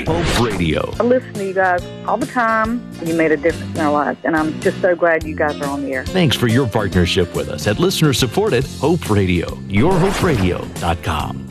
Hope Radio. I listen to you guys all the time. You made a difference in our lives, and I'm just so glad you guys are on the air. Thanks for your partnership with us at listener-supported Hope Radio. YourHopeRadio.com.